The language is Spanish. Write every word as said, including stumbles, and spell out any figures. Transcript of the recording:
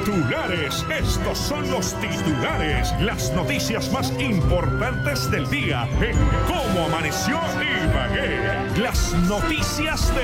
Titulares, estos son los titulares, las noticias más importantes del día en Cómo Amaneció Ibagué. Las noticias de